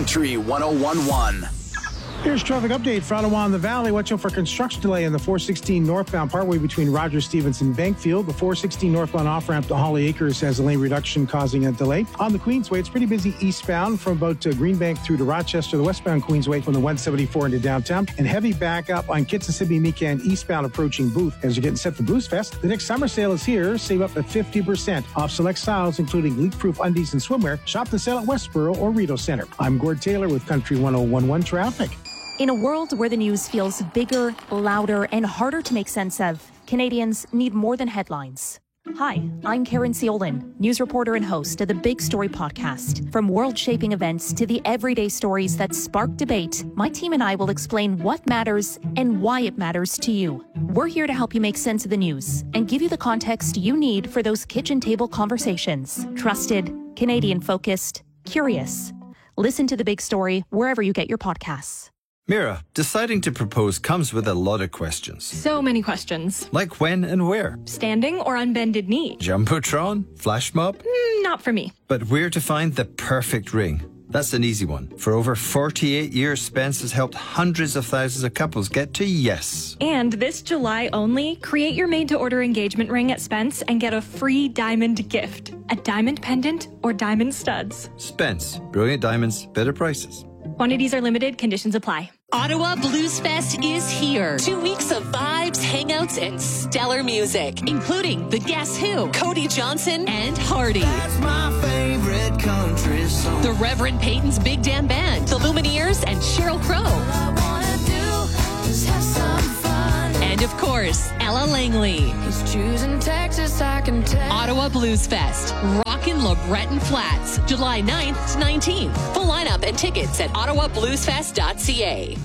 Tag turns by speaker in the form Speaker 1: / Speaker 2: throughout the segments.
Speaker 1: Country 101.1.
Speaker 2: Here's traffic update for Ottawa and the Valley. Watch out for construction delay in the 416 northbound partway between Rogers Stevenson Bankfield. The 416 northbound off-ramp to Holly Acres has a lane reduction causing a delay. On the Queensway, it's pretty busy eastbound from about Greenbank through to Rochester. The westbound Queensway from the 174 into downtown. And heavy backup on Kitsissimmee Meekan eastbound approaching Booth as you're getting set for Blues Fest. The next summer sale is here. Save up to 50% off select styles, including leak-proof undies and swimwear. Shop the sale at Westboro or Rideau Centre. I'm Gord Taylor with Country 101.1 Traffic.
Speaker 3: In a world where the news feels bigger, louder, and harder to make sense of, Canadians need more than headlines. Hi, I'm Karen Ciolin, news reporter and host of the Big Story podcast. From world-shaping events to the everyday stories that spark debate, my team and I will explain what matters and why it matters to you. We're here to help you make sense of the news and give you the context you need for those kitchen table conversations. Trusted, Canadian-focused, curious. Listen to The Big Story wherever you get your podcasts.
Speaker 4: Mira, deciding to propose comes with a lot of questions.
Speaker 5: So many questions.
Speaker 4: Like when and where?
Speaker 5: Standing or on bended knee?
Speaker 4: Jumbotron? Flash mob?
Speaker 5: Not for me.
Speaker 4: But where to find the perfect ring? That's an easy one. For over 48 years, Spence has helped hundreds of thousands of couples get to yes.
Speaker 5: And this July only, create your made-to-order engagement ring at Spence and get a free diamond gift. A diamond pendant or diamond studs.
Speaker 4: Spence. Brilliant diamonds, better prices.
Speaker 5: Quantities are limited, conditions apply.
Speaker 6: Ottawa Blues Fest is here. 2 weeks of vibes, hangouts, and stellar music, including the Guess Who, Cody Johnson, and Hardy.
Speaker 7: That's my favorite country song.
Speaker 6: The Reverend Peyton's Big Damn Band, the Lumineers, and Sheryl Crow.
Speaker 7: All I wanna do is have some fun.
Speaker 6: And of course, Ella Langley.
Speaker 7: 'Cause choosing Texas, I can tell.
Speaker 6: Ottawa Blues Fest, rockin' LeBreton Flats, July 9th to 19th. Full lineup and tickets at ottawabluesfest.ca.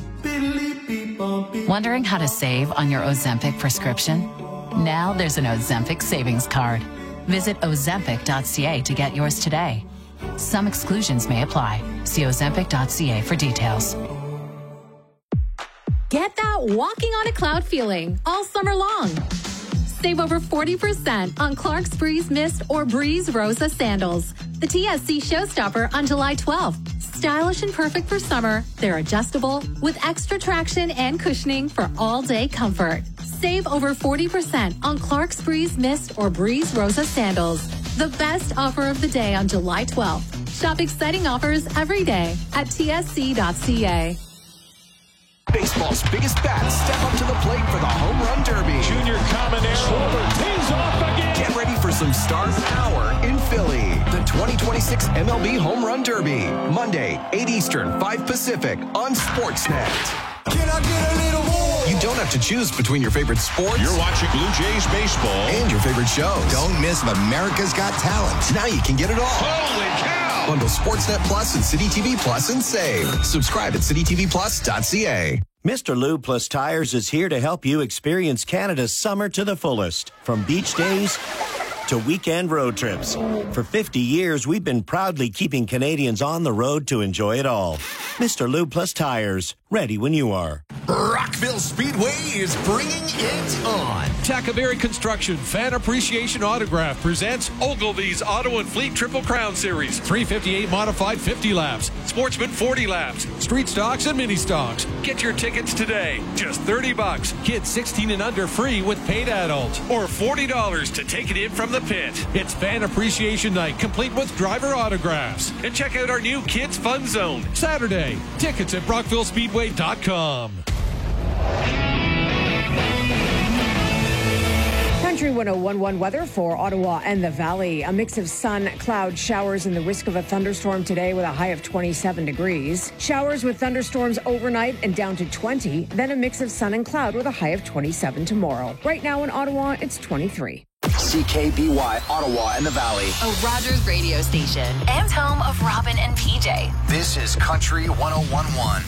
Speaker 8: Wondering how to save on your Ozempic prescription? Now there's an Ozempic savings card. Visit ozempic.ca to get yours today. Some exclusions may apply. See ozempic.ca for details.
Speaker 9: Get that walking on a cloud feeling all summer long. Save over 40% on Clark's Breeze Mist or Breeze Rosa sandals. The TSC showstopper on July 12th. Stylish and perfect for summer, they're adjustable with extra traction and cushioning for all-day comfort. Save over 40% on Clark's Breeze Mist or Breeze Rosa sandals. The best offer of the day on July 12th. Shop exciting offers every day at tsc.ca.
Speaker 1: Baseball's biggest bats step up to the plate for the Home Run Derby.
Speaker 10: Junior Caminero tees off again.
Speaker 1: Get ready for some star power in Philly. The 2026 MLB Home Run Derby. Monday, 8 Eastern, 5 Pacific on Sportsnet.
Speaker 7: Can I get a little more?
Speaker 1: You don't have to choose between your favorite sports.
Speaker 10: You're watching Blue Jays baseball.
Speaker 1: And your favorite shows.
Speaker 11: Don't miss America's Got Talent.
Speaker 1: Now you can get it all.
Speaker 10: Holy cow!
Speaker 1: Bundle Sportsnet Plus and City TV Plus and save. Subscribe at citytvplus.ca.
Speaker 12: Mr. Lube Plus Tires is here to help you experience Canada's summer to the fullest. From beach days to weekend road trips. For 50 years, we've been proudly keeping Canadians on the road to enjoy it all. Mr. Lube Plus Tires, ready when you are.
Speaker 1: Rockville Speedway is bringing it on.
Speaker 10: Tackaberry Construction Fan Appreciation Autograph presents Ogilvy's Auto and Fleet Triple Crown Series. 358 modified 50 laps. Sportsman 40 laps. Street stocks and mini stocks. Get your tickets today. Just $30. Kids 16 and under free with paid adults. Or $40 to take it in from the pit. It's Fan Appreciation Night, complete with driver autographs. And check out our new Kids Fun Zone. Saturday. Tickets at BrockvilleSpeedway.com.
Speaker 13: Country 101.1 weather for Ottawa and the Valley. A mix of sun, cloud, showers, and the risk of a thunderstorm today with a high of 27 degrees. Showers with thunderstorms overnight and down to 20. Then a mix of sun and cloud with a high of 27 tomorrow. Right now in Ottawa, it's 23.
Speaker 1: CKBY, Ottawa and the Valley.
Speaker 8: A Rogers radio station and home of Robin and PJ.
Speaker 1: This is Country 101.1.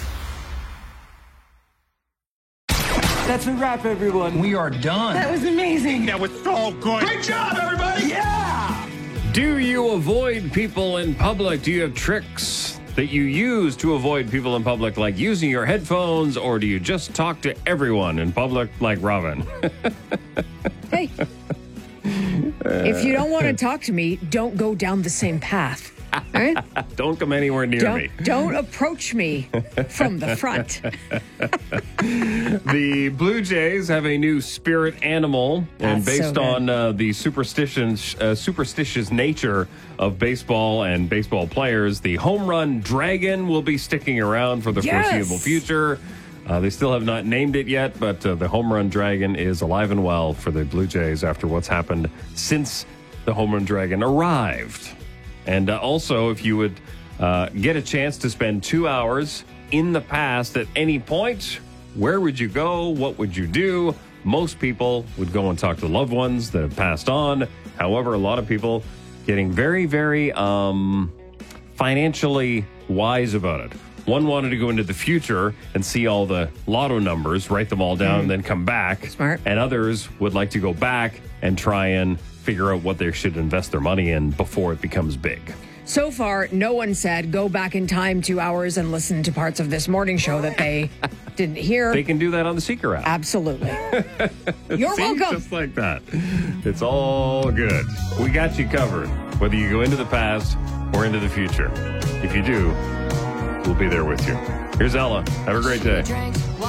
Speaker 14: That's a wrap, everyone.
Speaker 15: We are done.
Speaker 14: That was amazing.
Speaker 15: That was so good.
Speaker 14: Great job, everybody.
Speaker 15: Yeah.
Speaker 16: Do you avoid people in public? Do you have tricks that you use to avoid people in public, like using your headphones, or do you just talk to everyone in public like Robin?
Speaker 13: Hey, if you don't want to talk to me, don't go down the same path. All right?
Speaker 16: Don't come anywhere near me.
Speaker 13: Don't approach me from the front.
Speaker 16: The Blue Jays have a new spirit animal, and
Speaker 13: That's
Speaker 16: based
Speaker 13: so
Speaker 16: on the superstitious nature of baseball and baseball players, the home run dragon will be sticking around for the foreseeable future. They still have not named it yet, but the home run dragon is alive and well for the Blue Jays after what's happened since the home run dragon arrived. And also, if you would get a chance to spend 2 hours in the past at any point, where would you go? What would you do? Most people would go and talk to loved ones that have passed on. However, a lot of people getting very, very financially wise about it. One wanted to go into the future and see all the lotto numbers, write them all down, and then come back.
Speaker 13: Smart.
Speaker 16: And others would like to go back and try and figure out what they should invest their money in before it becomes big.
Speaker 13: So far, no one said go back in time 2 hours and listen to parts of this morning show that they didn't hear.
Speaker 16: They can do that on the Seeker app.
Speaker 13: Absolutely. You're
Speaker 16: See?
Speaker 13: welcome.
Speaker 16: Just like that. It's all good. We got you covered, whether you go into the past or into the future. If you do, we'll be there with you. Here's Ella. Have a great day.